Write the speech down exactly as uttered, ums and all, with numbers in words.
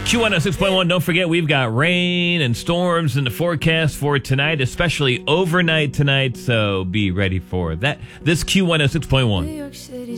Q one oh six point one, don't forget we've got rain and storms in the forecast for tonight, especially overnight tonight, so be ready for that. This Q one oh six point one.